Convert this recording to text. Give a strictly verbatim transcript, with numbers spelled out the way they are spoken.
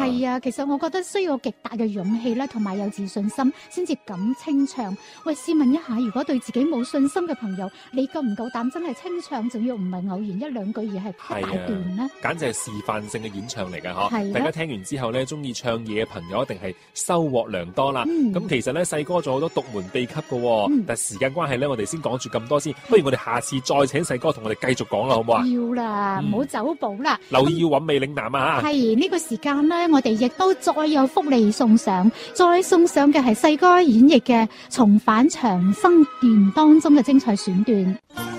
係啊，其實我覺得需要極大嘅勇氣啦，同埋有自信心，先至敢清唱。喂，試問一下，如果對自己冇信心嘅朋友，你夠唔夠膽真係清唱？仲要唔係偶然一兩句，而係一大段呢？ 簡直係示範性嘅演唱嚟㗎嗬！ 係啊， 大家聽完之後咧，中意唱嘢嘅朋友一定係收穫良多啦。咁、嗯、其實咧，細哥仲有好多獨門秘笈㗎、嗯，但係時間關係咧，我哋先講住咁多先。不如我哋下次再請細哥同我哋繼續講啦，好唔好啊？ 要啦，唔好走步啦， 留意要揾美嶺南啊！ 係呢、這個時間咧，我哋亦都再有福利送上，再送上嘅係細哥演繹嘅《重返長生段》當中嘅精彩選段。